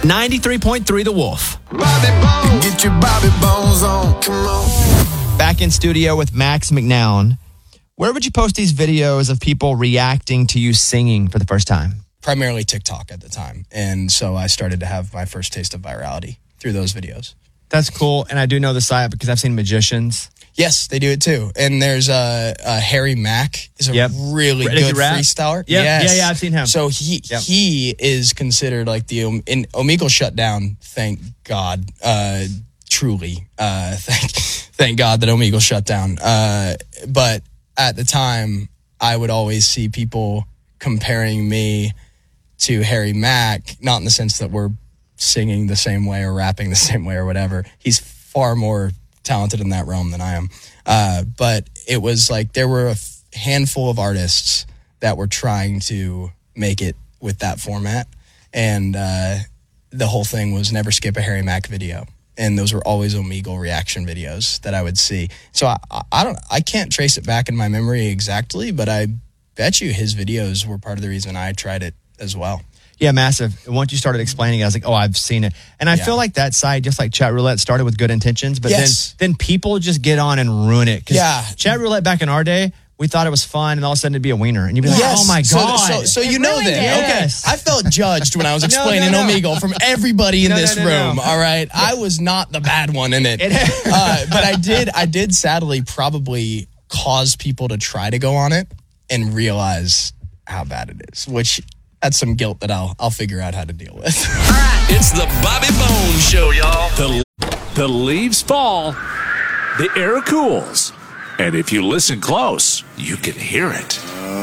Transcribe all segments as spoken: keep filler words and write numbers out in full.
ninety-three point three The Wolf. Bobby Bones, get your Bobby Bones on. Come on. Back in studio with Max McNown. Where would you post these videos of people reacting to you singing for the first time? Primarily TikTok at the time. And so I started to have my first taste of virality through those videos. That's cool. And I do know the site because I've seen Magicians. Yes, they do it too. And there's uh, uh, Harry Mack is a Yep. really Does he good rap? freestyler. Yep. Yes. Yeah, yeah, I've seen him. So he Yep. he is considered like the um, in Omegle shut down. Thank God, uh, truly. Uh, thank thank God that Omegle shut down. Uh, but at the time, I would always see people comparing me to Harry Mack, not in the sense that we're singing the same way or rapping the same way or whatever. He's far more talented in that realm than I am. Uh, but it was like there were a f- handful of artists that were trying to make it with that format. And uh, the whole thing was never skip a Harry Mack video. And those were always Omegle reaction videos that I would see. So I, I don't, I can't trace it back in my memory exactly, but I bet you his videos were part of the reason I tried it as well. Yeah, massive. Once you started explaining it, I was like, oh, I've seen it. And I Yeah. feel like that site, just like Chat Roulette, started with good intentions, but Yes. then then people just get on and ruin it. 'Cause Yeah. Chat Roulette back in our day, we thought it was fun, and all of a sudden it'd be a wiener. And you'd be like, Yes. oh my So- God. So, so, you know ruined that. it. Yes. Okay. I felt judged when I was No, no, explaining no. Omegle from everybody in No, no, this no, no. room. All right. I was not the bad one in it. It- uh, but I did, I did sadly probably cause people to try to go on it and realize how bad it is, which that's some guilt that I'll, I'll figure out how to deal with. It's the Bobby Bones Show, y'all. The, the leaves fall, the air cools, and if you listen close, you can hear it.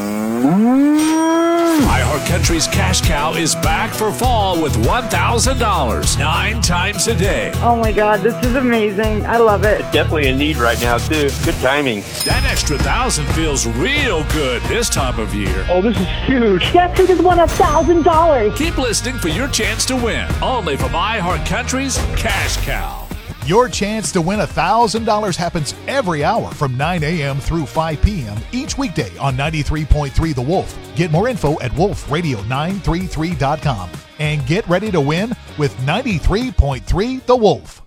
iHeartCountry's Cash Cow is back for fall with one thousand dollars nine times a day. Oh my God, this is amazing. I love it. Definitely a need right now, too. Good timing. That extra thousand feels real good this time of year. Oh, this is huge. Guess who just won a thousand dollars? Keep listening for your chance to win, only from iHeartCountry's Cash Cow. Your chance to win one thousand dollars happens every hour from nine a.m. through five p.m. each weekday on ninety-three point three The Wolf. Get more info at wolf radio nine three three dot com. And get ready to win with ninety-three point three The Wolf.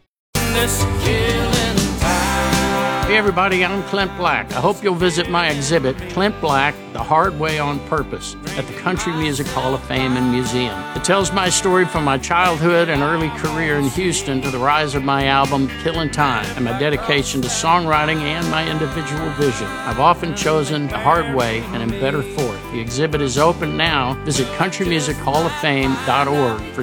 Hey everybody, I'm Clint Black. I hope you'll visit my exhibit, Clint Black, The Hard Way on Purpose, at the Country Music Hall of Fame and Museum. It tells my story from my childhood and early career in Houston to the rise of my album, Killin' Time, and my dedication to songwriting and my individual vision. I've often chosen the hard way and am better for it. The exhibit is open now. Visit country music hall of fame dot org for